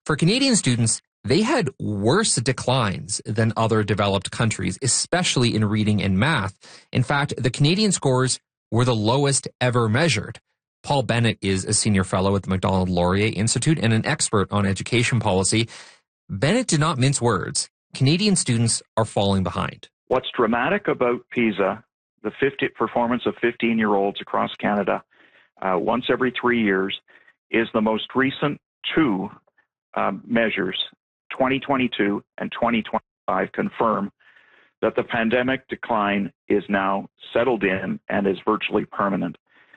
For Canadian students, they had worse declines than other developed countries, especially in reading and math. In fact, the Canadian scores were the lowest ever measured. Paul Bennett is a senior fellow at the Macdonald-Laurier Institute and an expert on education policy. Bennett did not mince words. Canadian students are falling behind. What's dramatic about PISA, the performance of 15-year-olds across Canada, once every 3 years, is the most recent two measures, 2022 and 2025, confirm that the pandemic decline is now settled in and is virtually permanent.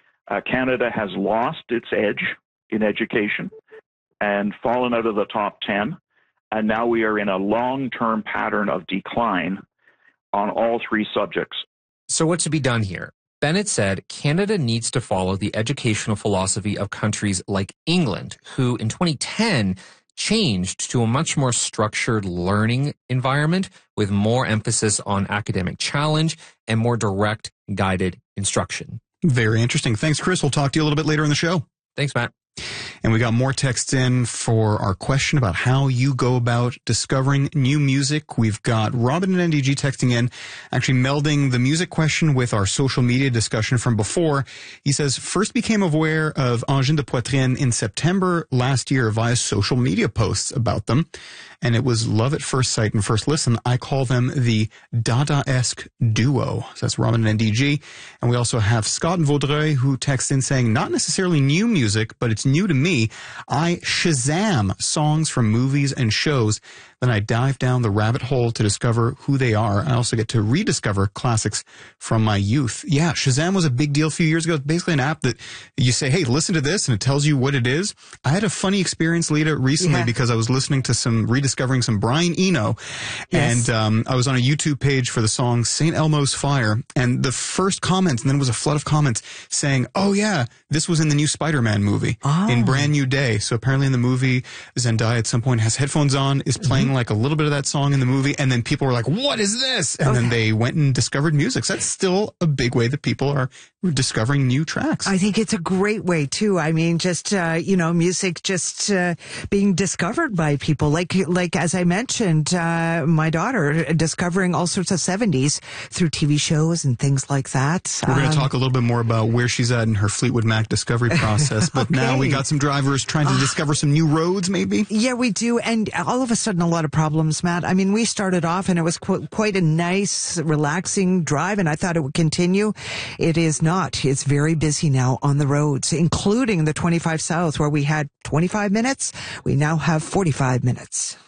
Canada has lost its edge in education and fallen out of the top 10, and now we are in a long-term pattern of decline on all three subjects. So what's to be done here? Bennett said Canada needs to follow the educational philosophy of countries like England, who in 2010 changed to a much more structured learning environment with more emphasis on academic challenge and more direct guided instruction. Very interesting. Thanks, Chris. We'll talk to you a little bit later in the show. Thanks, Matt. And we got more texts in for our question about how you go about discovering new music. We've got Robin and NDG texting in, actually melding the music question with our social media discussion from before. He says, first became aware of Angine de Poitrine in September last year via social media posts about them. And it was love at first sight and first listen. I call them the Dada-esque duo. So that's Robin and NDG. And we also have Scott and Vaudreuil who text in saying, not necessarily new music, but it's new to me. I Shazam songs from movies and shows. Then I dive down the rabbit hole to discover who they are. I also get to rediscover classics from my youth. Yeah, Shazam was a big deal a few years ago. It's basically an app that you say, hey, listen to this, and it tells you what it is. I had a funny experience, Lita, recently because I was listening to rediscovering some Brian Eno. Yes. And I was on a YouTube page for the song St. Elmo's Fire. And the first comments, and then it was a flood of comments saying, oh yeah, this was in the new Spider-Man movie in Brand New Day. So apparently in the movie, Zendaya at some point has headphones on, is playing like a little bit of that song in the movie, and then people were like, what is this? And then they went and discovered music. So that's still a big way that people are discovering new tracks. I think it's a great way too. I mean, just, music just being discovered by people. Like as I mentioned, my daughter discovering all sorts of 70s through TV shows and things like that. We're going to talk a little bit more about where she's at in her Fleetwood Mac discovery process. But now we got some drivers trying to discover some new roads, maybe? Yeah, we do. And all of a sudden, a lot of problems, Matt. I mean, we started off and it was quite a nice, relaxing drive, and I thought it would continue. It is not. It's very busy now on the roads, including the 25 South, where we had 25 minutes. We now have 45 minutes.